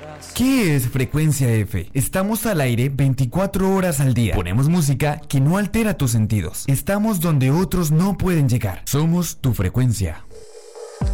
¿Qué es Frecuencia F? Estamos al aire 24 horas al día. Ponemos música que no altera tus sentidos. Estamos donde otros no pueden llegar. Somos tu frecuencia.